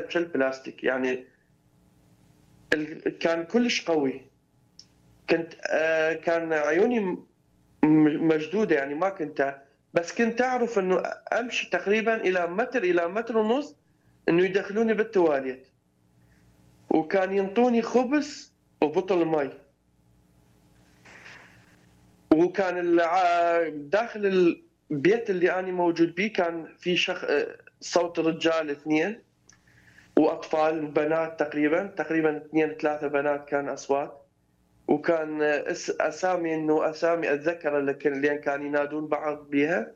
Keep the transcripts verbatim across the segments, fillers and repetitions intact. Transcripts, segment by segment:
كل بلاستيك، يعني ال كان كلش قوي. كنت آآ كان عيوني م مشدودة، يعني ما كنت بس كنت أعرف إنه أمشي تقريبًا إلى متر إلى متر ونص إنه يدخلوني بالتواليت. وكان ينطوني خبز وبطل مَي. وكان الع داخل البيت اللي أنا موجود بيه كان في شخ صوت رجال اثنين وأطفال وبنات تقريبًا، تقريبًا اثنين ثلاثة بنات كان أصوات. وكان اس أسامي إنه أسامي أتذكر اللي ك اللي كانوا ينادون بعض بيها.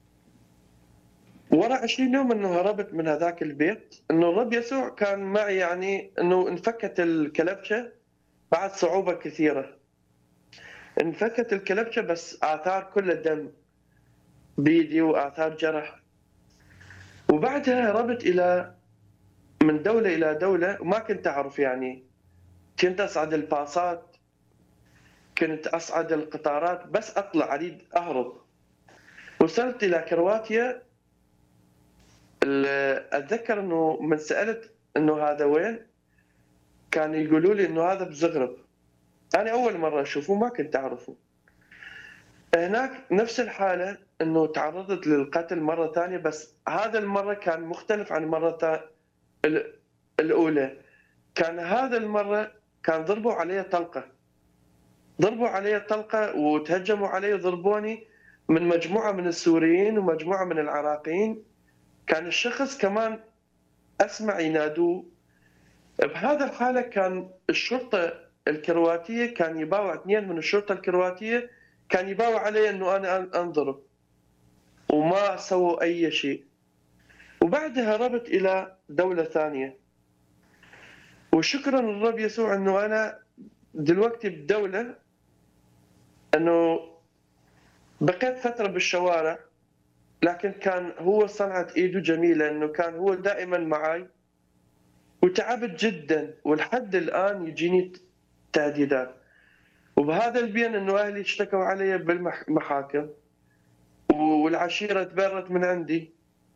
ورا عشرين يوم إنه هربت من هذاك البيت، إنه الرب يسوع كان معي، يعني إنه انفكت الكلبشة بعد صعوبة كثيرة. انفكت الكلبشة بس آثار كلها دم بيدي وآثار جرح. وبعدها هربت إلى من دولة إلى دولة وما كنت أعرف، يعني كنت أصعد الباصات، كنت أصعد القطارات بس أطلع أريد أهرب. وصلت إلى كرواتيا. ال أتذكر إنه من سألت إنه هذا وين، كانوا يقولوا لي إنه هذا بزغرب. أنا أول مرة أشوفه ما كنت أعرفه. هناك نفس الحالة، إنه تعرضت للقتل مرة ثانية، بس هذا المرة كان مختلف عن المرة الث ال الأولى. كان هذا المرة كان ضربوا علي طلقة. ضربوا علي طلقة وتهجموا علي وضربوني من مجموعة من السوريين ومجموعة من العراقيين. كان الشخص كمان أسمع ينادوه. بهذا الحالة كان الشرطة الكرواتية كان يباوع اثنين من الشرطة الكرواتية كان يباوع علي إنه أنا أن أنضرب، وما سووا أي شيء. وبعدها هربت إلى دولة ثانية. وشكرًا للرب يسوع إنه أنا دلوقتي بدولة إنه بقيت فترة بالشوارع، لكن كان هو صنعة إيده جميلة، إنه كان هو دائمًا معاي. وتعبت جدًا ولحد الآن يجيني تهديدات. وبهذا البين إنه أهلي اشتكوا علي بالمح محاكم، والعشيرة تبرت من عندي.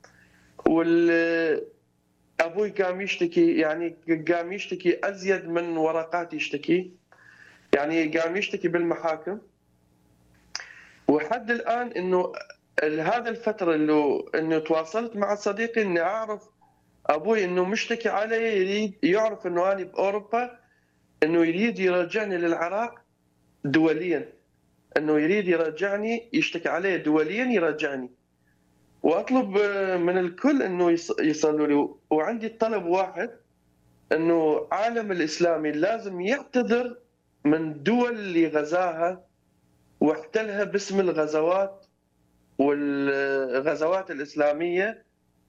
وال أبوي قام يشتكي، يعني قام يشتكي أزيد من ورقات يشتكي، يعني قام يشتكي بالمحاكم. وحد الآن إنه ال هذا الفترة إنه إنه تواصلت مع صديقي إني أعرف أبوي إنه مشتكي علي، يريد يعرف إنه أنا بأوروبا، إنه يريد يرجعني للعراق دوليًا، إنه يريد يرجعني، يشتكي علي دوليًا يرجعني. وأطلب من الكل إنه يص يصلوا لي. وعندي طلب واحد، إنه العالم الإسلامي لازم يعتذر من الدول اللي غزاها واحتلها باسم الغزوات والغزوات الإسلامية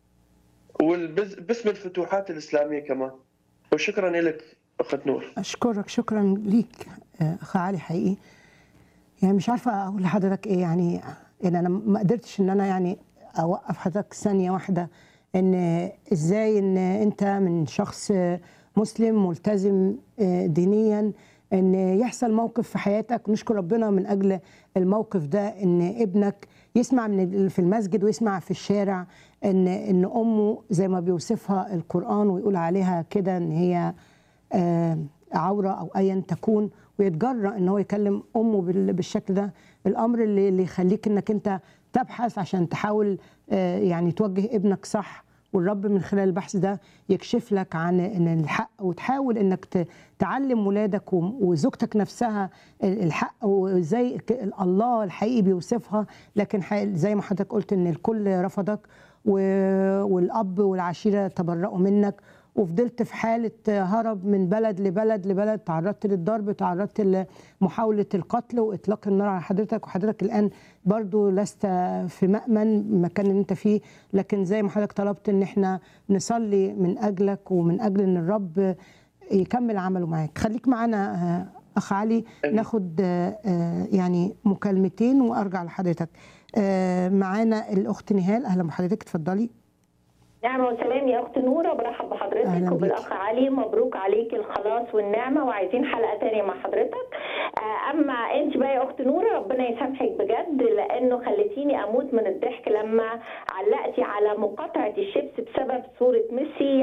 والبز باسم الفتوحات الإسلامية كمان. وشكرًا إلك أخت نور. أشكرك، شكرًا ليك أخ علي حقيقي. يعني مش عارفة أقول لحضرتك إيه، يعني إن أنا ما قدرتش إن أنا يعني أوقّف حضرتك ثانية واحدة، إن إزاي إن أنت من شخص مسلم ملتزم آآ دينيًا، إن يحصل موقف في حياتك نشكر ربنا من أجل الموقف ده، إن ابنك يسمع من ال في المسجد ويسمع في الشارع إن إن أمه زي ما بيوصفها القرآن ويقول عليها كده إن هي آآ عورة أو أيًا تكون، ويتجرأ إن هو يكلم أمه بال بالشكل ده. الأمر اللي اللي يخلّيك إنك أنت تبحث عشان تحاول آآ يعني توجّه ابنك صح، والرب من خلال البحث ده يكشف لك عن إن الحق، وتحاول إنك ت تعلّم ولادك و وزوجتك نفسها ال الحق، وإزاي ك الله الحقيقي بيوصفها. لكن ح زي ما حضرتك قُلت إن الكل رفضك، و والأب والعشيرة تبرّؤوا منك، وفضلت في حالة هرب من بلد لبلد لبلد، تعرضت للضرب، تعرضت لمحاولة القتل وإطلاق النار على حضرتك. وحضرتك الآن برضه لست في مأمن المكان اللي أنت فيه، لكن زي ما حضرتك طلبت إن إحنا نصلي من أجلك ومن أجل إن الرب يكمل عمله معاك. خليك معانا أخ علي، ناخد آآ يعني مكالمتين وأرجع لحضرتك. آآ معانا الأخت نهال، أهلًا بحضرتك، اتفضلي. نعمة وسلام يا أخت نورة، برحب بحضرتك وبالأخ علي. مبروك عليك الخلاص والنعمة، وعايزين حلقة تانية مع حضرتك. أما أنت بقى يا أخت نورة، ربنا يسامحك بجد، لأنه خلتيني أموت من الضحك لما علقتي على مقاطعة الشيبس بسبب صورة ميسي